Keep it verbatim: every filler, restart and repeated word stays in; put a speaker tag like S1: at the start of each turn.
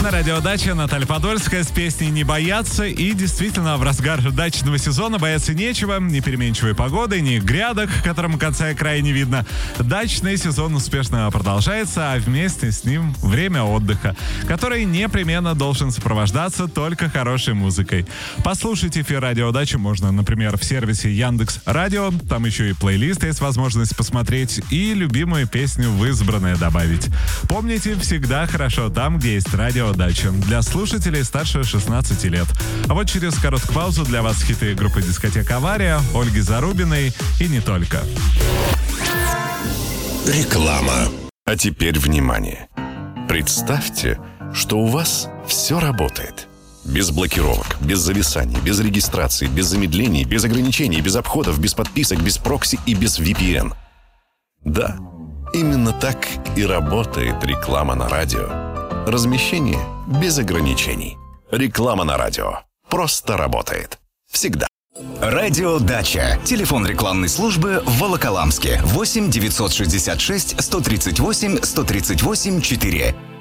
S1: На радио «Дача» Наталья Подольская с песней «Не бояться». И действительно, в разгар дачного сезона бояться нечего. Ни переменчивой погоды, ни грядок, которым конца и края не видно. Дачный сезон успешно продолжается, а вместе с ним время отдыха, который непременно должен сопровождаться только хорошей музыкой. Послушать эфир радио «Дача» можно, например, в сервисе Яндекс.Радио. Там еще и плейлист есть возможность посмотреть и любимую песню в избранное добавить. Помните, всегда хорошо там, где есть радио «Дача» для слушателей старше шестнадцати лет. А вот через короткую паузу для вас хиты группы «Дискотека Авария», Ольги Зарубиной и не только.
S2: Реклама. А теперь внимание. Представьте, что у вас все работает. Без блокировок, без зависаний, без регистрации, без замедлений, без ограничений, без обходов, без подписок, без прокси и без ви пи эн. Да, именно так и работает реклама на радио. Размещение без ограничений. Реклама на радио просто работает. Всегда.
S3: Радио «Дача». Телефон рекламной службы в Волоколамске. восемь девятьсот шестьдесят шесть сто тридцать восемь сто тридцать восемь четыре.